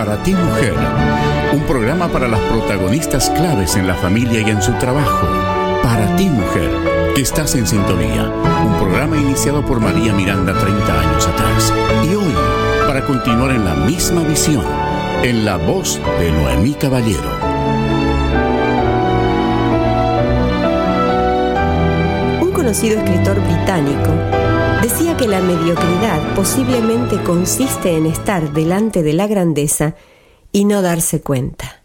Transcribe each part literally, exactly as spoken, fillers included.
Para ti, mujer, un programa para las protagonistas claves en la familia y en su trabajo. Para ti, mujer, que estás en sintonía. Un programa iniciado por María Miranda treinta años atrás. Y hoy, para continuar en la misma visión, en la voz de Noemí Caballero. Un conocido escritor británico decía que la mediocridad posiblemente consiste en estar delante de la grandeza y no darse cuenta.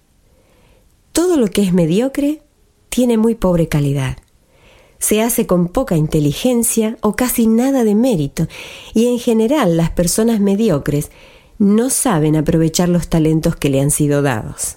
Todo lo que es mediocre tiene muy pobre calidad. Se hace con poca inteligencia o casi nada de mérito, y en general las personas mediocres no saben aprovechar los talentos que le han sido dados.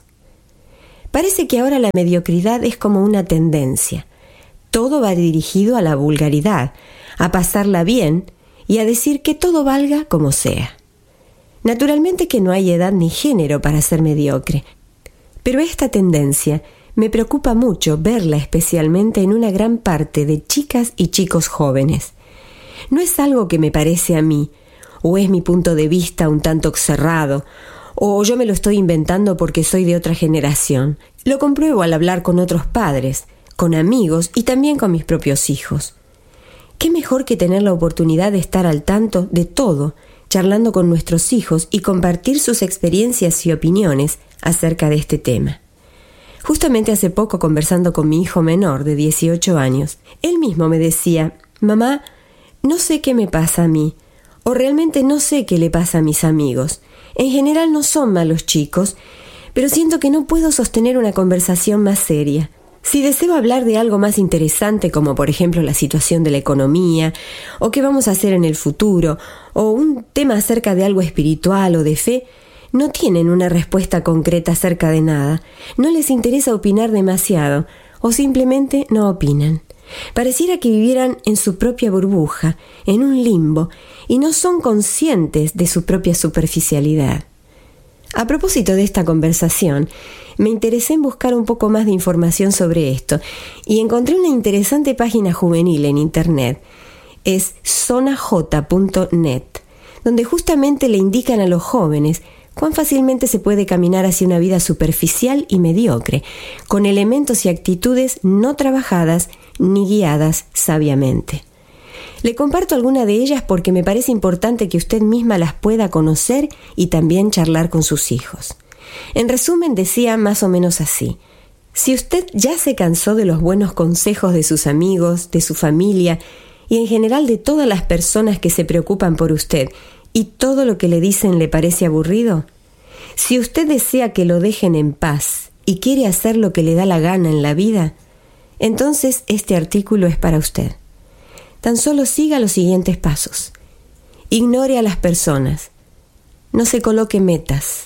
Parece que ahora la mediocridad es como una tendencia. Todo va dirigido a la vulgaridad, a pasarla bien y a decir que todo valga como sea. Naturalmente que no hay edad ni género para ser mediocre, pero esta tendencia me preocupa mucho verla especialmente en una gran parte de chicas y chicos jóvenes. No es algo que me parece a mí, o es mi punto de vista un tanto cerrado, o yo me lo estoy inventando porque soy de otra generación. Lo compruebo al hablar con otros padres, con amigos y también con mis propios hijos. ¿Qué mejor que tener la oportunidad de estar al tanto de todo, charlando con nuestros hijos y compartir sus experiencias y opiniones acerca de este tema? Justamente hace poco, conversando con mi hijo menor de dieciocho años, él mismo me decía: «Mamá, no sé qué me pasa a mí, o realmente no sé qué le pasa a mis amigos. En general no son malos chicos, pero siento que no puedo sostener una conversación más seria. Si deseo hablar de algo más interesante, como por ejemplo la situación de la economía, o qué vamos a hacer en el futuro, o un tema acerca de algo espiritual o de fe, no tienen una respuesta concreta acerca de nada, no les interesa opinar demasiado, o simplemente no opinan. Pareciera que vivieran en su propia burbuja, en un limbo, y no son conscientes de su propia superficialidad». A propósito de esta conversación, me interesé en buscar un poco más de información sobre esto y encontré una interesante página juvenil en internet. Es zona j punto net, donde justamente le indican a los jóvenes cuán fácilmente se puede caminar hacia una vida superficial y mediocre, con elementos y actitudes no trabajadas ni guiadas sabiamente. Le comparto alguna de ellas porque me parece importante que usted misma las pueda conocer y también charlar con sus hijos. En resumen, decía más o menos así: si usted ya se cansó de los buenos consejos de sus amigos, de su familia y en general de todas las personas que se preocupan por usted, y todo lo que le dicen le parece aburrido, si usted desea que lo dejen en paz y quiere hacer lo que le da la gana en la vida, entonces este artículo es para usted. Tan solo siga los siguientes pasos. Ignore a las personas. No se coloque metas.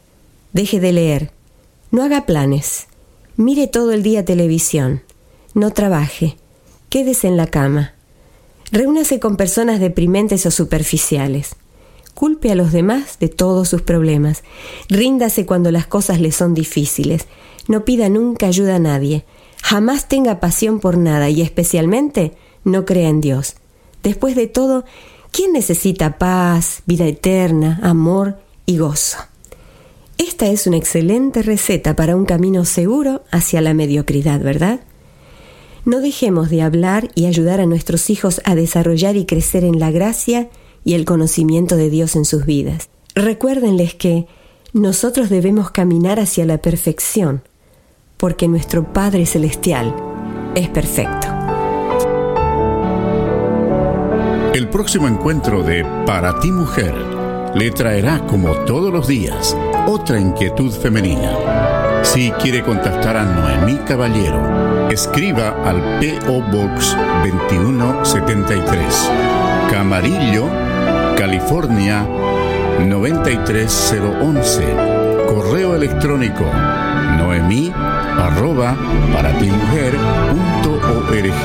Deje de leer. No haga planes. Mire todo el día televisión. No trabaje. Quédese en la cama. Reúnase con personas deprimentes o superficiales. Culpe a los demás de todos sus problemas. Ríndase cuando las cosas le son difíciles. No pida nunca ayuda a nadie. Jamás tenga pasión por nada y especialmente no crea en Dios. Después de todo, ¿quién necesita paz, vida eterna, amor y gozo? Esta es una excelente receta para un camino seguro hacia la mediocridad, ¿verdad? No dejemos de hablar y ayudar a nuestros hijos a desarrollar y crecer en la gracia y el conocimiento de Dios en sus vidas. Recuérdenles que nosotros debemos caminar hacia la perfección, porque nuestro Padre Celestial es perfecto. El próximo encuentro de Para ti, mujer le traerá, como todos los días, otra inquietud femenina. Si quiere contactar a Noemí Caballero, escriba al P O Box veintiuno setenta y tres, Camarillo, California noventa y tres cero once. Correo electrónico noemí arroba paratimujer punto org.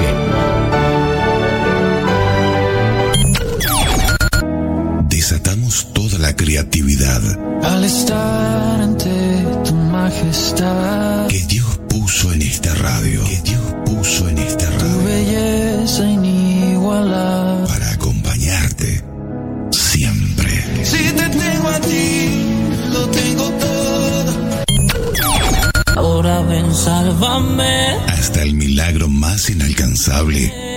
Desatamos toda la creatividad al estar ante tu majestad que Dios puso en esta radio, que Dios puso en esta radio, tu belleza inigualable para acompañarte siempre. Si te tengo a ti, lo tengo todo. ahora ven, sálvame. Hasta el milagro más inalcanzable